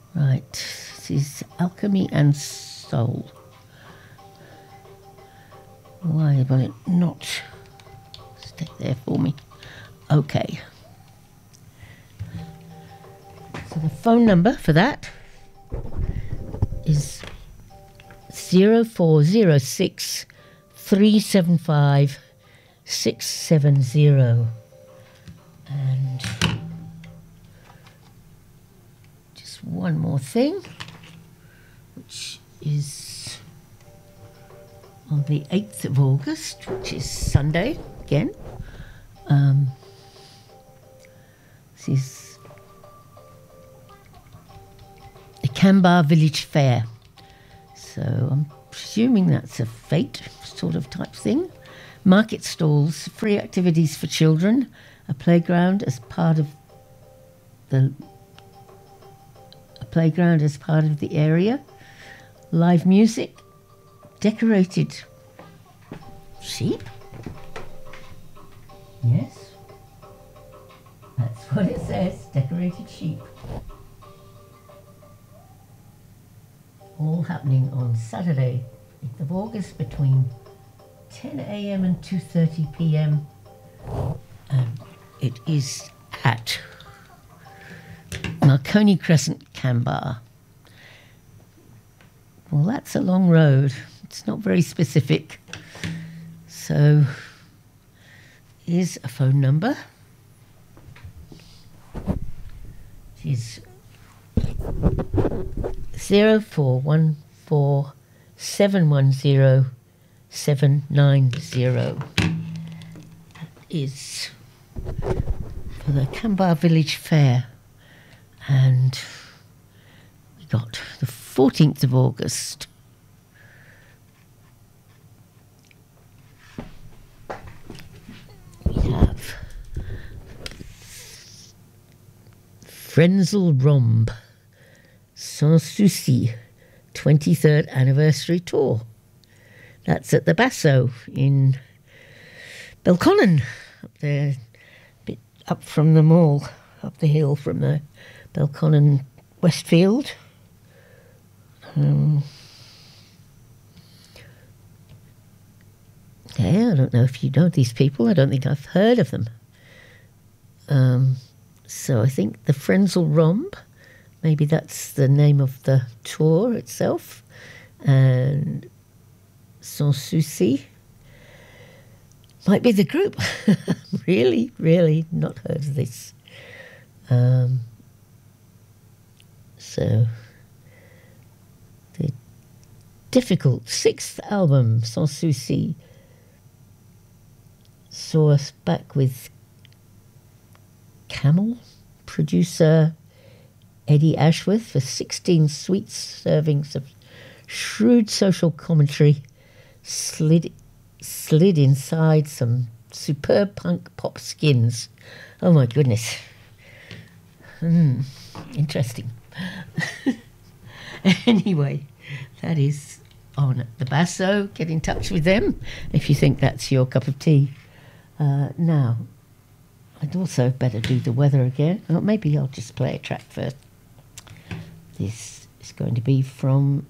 Right, this is Alchemy and Soul. Why will it not stay there for me? Okay. So the phone number for that is 0406 375 670. And just one more thing, which is on the 8th of August, which is Sunday again. This is the Kambar Village Fair. So I'm presuming that's a fete sort of type thing. Market stalls, free activities for children, a playground as part of the area, live music, decorated sheep. Yes, that's what it says, decorated sheep. All happening on Saturday, 8th of August, between 10 a.m. and 2:30 p.m. It is at Marconi Crescent, Kambar. Well, that's a long road. It's not very specific. So, here's a phone number. It is 0414 710 790. That is for the Kambar Village Fair. And we got the 14th of August. We have Frenzel Romb Sans Souci 23rd Anniversary Tour. That's at the Basso in Belconnen, up there, a bit up from the mall, up the hill from the Belconnen Westfield. Yeah, I don't know if you know these people. I don't think I've heard of them. So I think the Frenzel Romb, maybe that's the name of the tour itself, and Sans Souci might be the group. Really, really not heard of this. So the difficult 6th album, Sans Souci, saw us back with Camel producer Eddie Ashworth for 16 sweet servings of shrewd social commentary, slid inside some superb punk pop skins. Oh my goodness. Interesting. Anyway, that is on the Basso. Get in touch with them if you think that's your cup of tea. Now, I'd also better do the weather again. Or maybe I'll just play a track first. This is going to be from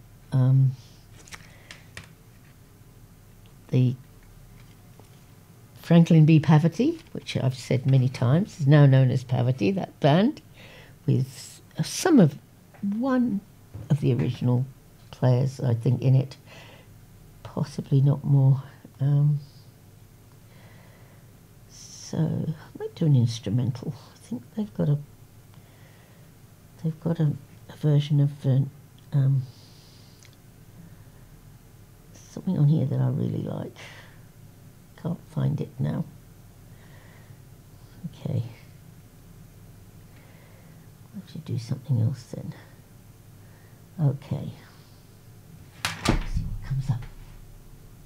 the Franklin B. Pavity, which I've said many times, is now known as Pavity, that band, with one of the original players, I think, in it, possibly not more. So I might do an instrumental. I think they've got a version of something on here that I really like. Can't find it now. Okay. I should do something else then. Okay. Let's see what comes up.